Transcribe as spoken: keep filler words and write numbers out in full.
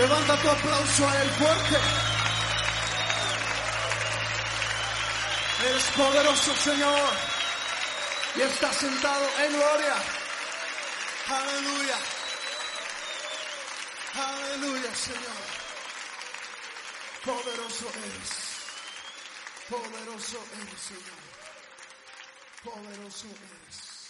Levanta tu aplauso a Él fuerte. Eres poderoso, Señor. Y está sentado en gloria. Aleluya. Aleluya, Señor. Poderoso eres. Poderoso eres, Señor. Poderoso eres.